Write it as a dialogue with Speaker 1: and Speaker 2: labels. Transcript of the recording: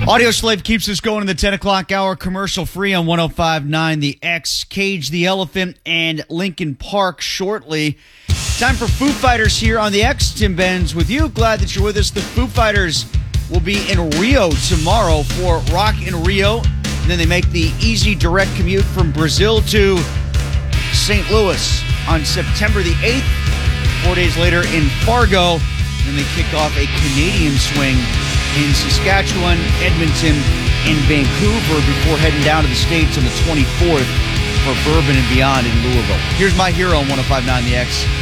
Speaker 1: Audio Slave keeps us going in the 10 o'clock hour, commercial free on 105.9 The X. Cage the Elephant and Linkin Park shortly. Time for Foo Fighters here on The X. Tim Benz with you. Glad that you're with us. The Foo Fighters will be in Rio tomorrow for Rock in Rio. And then they make the easy direct commute from Brazil to St. Louis on September the 8th. 4 days later in Fargo. Then they kick off a Canadian swing in Saskatchewan, Edmonton, and Vancouver before heading down to the States on the 24th for Bourbon and Beyond in Louisville. Here's my hero on 105.9 The X.